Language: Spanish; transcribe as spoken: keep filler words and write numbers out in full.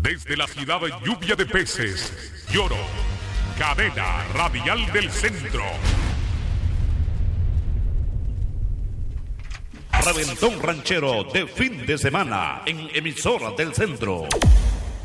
Desde la ciudad de lluvia de peces, Lloro, cadena radial del centro. Reventón ranchero de fin de semana en Emisoras del Centro.